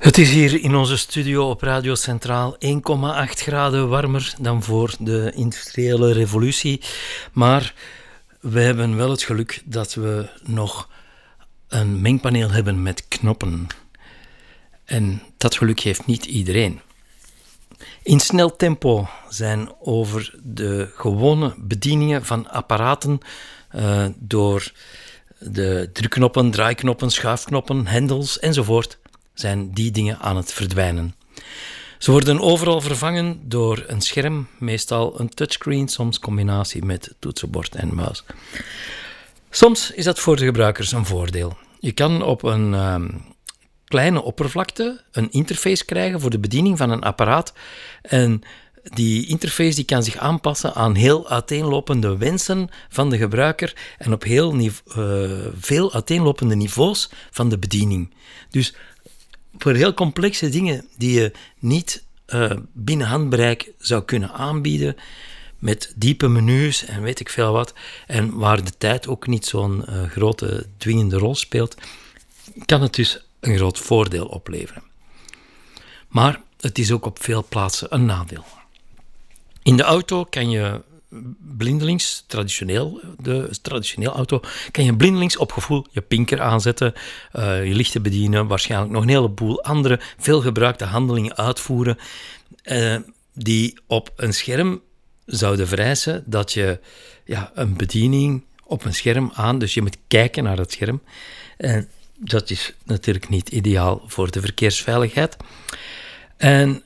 Het is hier in onze studio op Radio Centraal 1,8 graden warmer dan voor de industriële revolutie. Maar we hebben wel het geluk dat we nog een mengpaneel hebben met knoppen. En dat geluk heeft niet iedereen. In snel tempo zijn over de gewone bedieningen van apparaten door de drukknoppen, draaiknoppen, schuifknoppen, hendels enzovoort, zijn die dingen aan het verdwijnen. Ze worden overal vervangen door een scherm, meestal een touchscreen, soms combinatie met toetsenbord en muis. Soms is dat voor de gebruikers een voordeel. Je kan op een kleine oppervlakte een interface krijgen voor de bediening van een apparaat en die interface die kan zich aanpassen aan heel uiteenlopende wensen van de gebruiker en op veel uiteenlopende niveaus van de bediening. Dus voor heel complexe dingen die je niet binnen handbereik zou kunnen aanbieden, met diepe menus en weet ik veel wat, en waar de tijd ook niet zo'n grote dwingende rol speelt, kan het dus een groot voordeel opleveren. Maar het is ook op veel plaatsen een nadeel. In de auto kan je blindelings, de traditioneel auto, kan je blindelings op gevoel je pinker aanzetten, je lichten bedienen, waarschijnlijk nog een heleboel andere veelgebruikte handelingen uitvoeren, die op een scherm zouden vereisen dat je een bediening op een scherm aan, dus je moet kijken naar het scherm. Dat is natuurlijk niet ideaal voor de verkeersveiligheid. En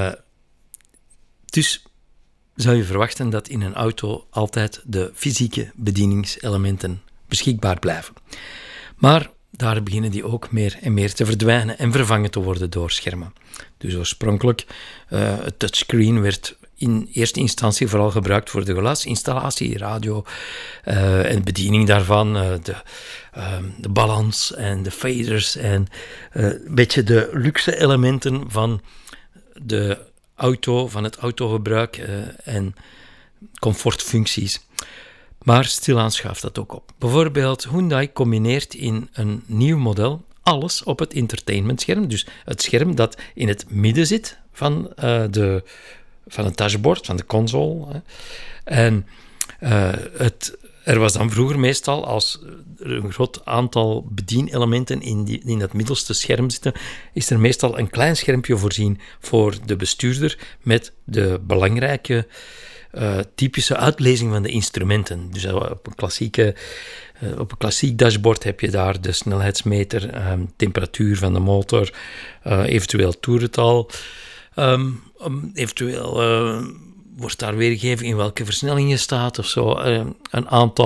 dus zou je verwachten dat in een auto altijd de fysieke bedieningselementen beschikbaar blijven. Maar daar beginnen die ook meer en meer te verdwijnen en vervangen te worden door schermen. Dus oorspronkelijk, het touchscreen werd in eerste instantie vooral gebruikt voor de geluidsinstallatie, radio en bediening daarvan, de balans en de faders en een beetje de luxe elementen van de auto, van het autogebruik en comfortfuncties. Maar stilaan schuift dat ook op. Bijvoorbeeld Hyundai combineert in een nieuw model alles op het entertainmentscherm, dus het scherm dat in het midden zit van het dashboard, van de console. En er was dan vroeger meestal, als er een groot aantal bedienelementen in dat middelste scherm zitten, is er meestal een klein schermpje voorzien voor de bestuurder met de belangrijke typische uitlezing van de instrumenten. Dus op een klassiek dashboard heb je daar de snelheidsmeter, temperatuur van de motor, eventueel toerental, eventueel wordt daar weergegeven in welke versnelling je staat of zo. Een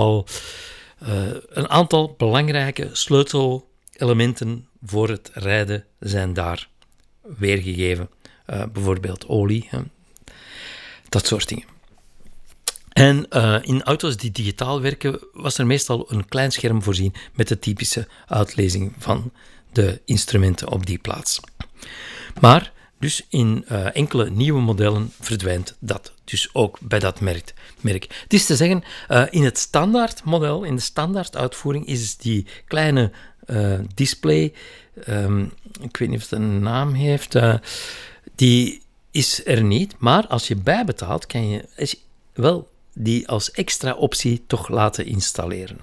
aantal belangrijke sleutelelementen voor het rijden zijn daar weergegeven. Bijvoorbeeld olie, dat soort dingen. En in auto's die digitaal werken was er meestal een klein scherm voorzien met de typische uitlezing van de instrumenten op die plaats. Maar dus in enkele nieuwe modellen verdwijnt dat dus ook bij dat merk. Het is te zeggen, in het standaardmodel, in de standaarduitvoering, is die kleine display, ik weet niet of het een naam heeft, die is er niet. Maar als je bijbetaalt, kan je wel die als extra optie toch laten installeren.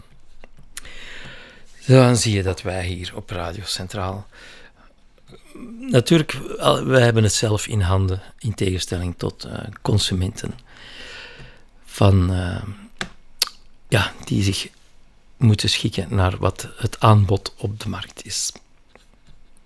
Dan zie je dat wij hier op Radio Centraal natuurlijk, wij hebben het zelf in handen, in tegenstelling tot consumenten die zich moeten schikken naar wat het aanbod op de markt is.